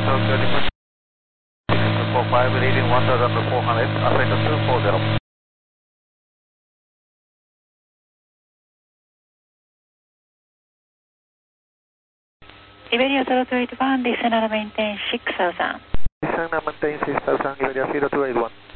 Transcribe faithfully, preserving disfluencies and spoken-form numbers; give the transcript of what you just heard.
Tokyo Lima six two four five, reading one thousand four hundred, ascend two four zero. Iberia zero two eight one, descend and maintain six thousand. Descend and maintain six thousand, Iberia zero two eight one.